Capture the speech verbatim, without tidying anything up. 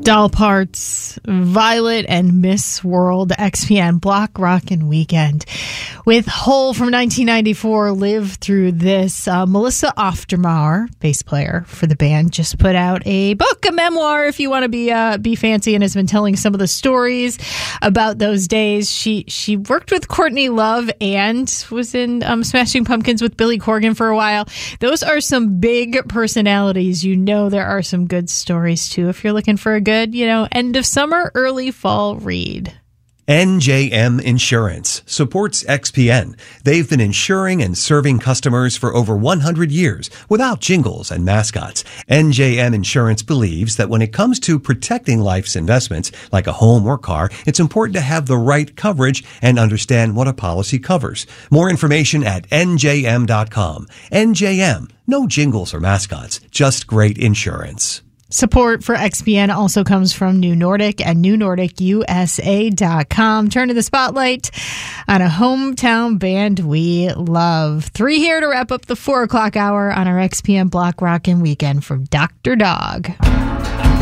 Doll Parts, Violet, and Miss World, X P N Block Rockin' Weekend. With Hole from nineteen ninety-four, Live Through This. Uh, Melissa Oftermauer, bass player for the band, just put out a book, a memoir, if you want to be uh, be fancy, and has been telling some of the stories about those days. She she worked with Courtney Love and was in um, Smashing Pumpkins with Billy Corgan for a while. Those are some big personalities. You know there are some good stories, too, if you're looking for a good Good, you know, end of summer, early fall read. N J M Insurance supports X P N. They've been insuring and serving customers for over one hundred years without jingles and mascots. N J M Insurance believes that when it comes to protecting life's investments, like a home or car, it's important to have the right coverage and understand what a policy covers. More information at N J M dot com. N J M, no jingles or mascots, just great insurance. Support for X P N also comes from New Nordic and New Nordic U S A dot com. Turn to the spotlight on a hometown band we love. Three here to wrap up the four o'clock hour on our X P N Block Rockin' Weekend from Doctor Dog.